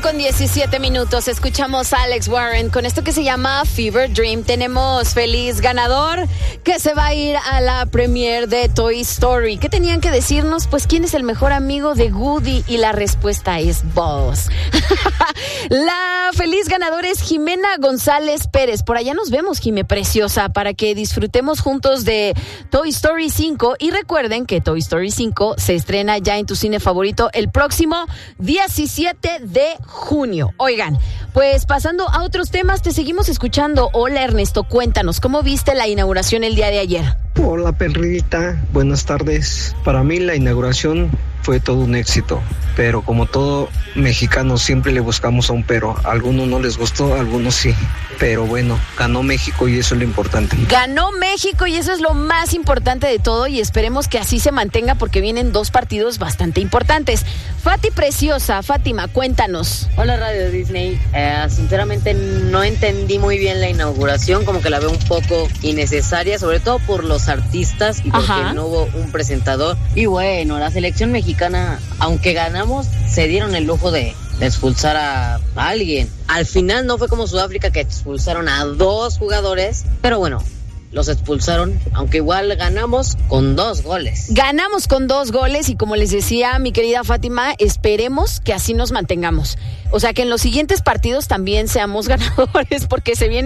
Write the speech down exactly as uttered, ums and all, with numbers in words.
con diecisiete minutos, escuchamos a Alex Warren con esto que se llama Fever Dream. Tenemos feliz ganador que se va a ir a la premiere de Toy Story. ¿Qué tenían que decirnos? Pues ¿quién es el mejor amigo de Woody? Y la respuesta es Buzz. La feliz ganadora es Jimena González Pérez. Por allá nos vemos, Jime preciosa, para que disfrutemos juntos de Toy Story cinco. Y recuerden que Toy Story cinco se estrena ya en tu cine favorito el próximo diecisiete de junio. Oigan, pues pasando a otros temas, te seguimos escuchando. Hola Ernesto, cuéntanos, ¿cómo viste la inauguración el día de ayer? Hola perrita, buenas tardes. Para mí la inauguración fue todo un éxito, pero como todo mexicano siempre le buscamos a un pero. A algunos no les gustó, a algunos sí, pero bueno, ganó México y eso es lo importante. Ganó México y eso es lo más importante de todo, y esperemos que así se mantenga porque vienen dos partidos bastante importantes. Fati preciosa, Fátima, cuéntanos. Hola Radio Disney, eh, sinceramente no entendí muy bien la inauguración, como que la veo un poco innecesaria, sobre todo por los artistas y porque Ajá. no hubo un presentador. Y bueno, la selección mexicana, aunque ganamos, se dieron el lujo de, de expulsar a alguien. Al final no fue como Sudáfrica, que expulsaron a dos jugadores, pero bueno, los expulsaron, aunque igual ganamos con dos goles. Ganamos con dos goles y como les decía mi querida Fátima, esperemos que así nos mantengamos. O sea, que en los siguientes partidos también seamos ganadores porque se viene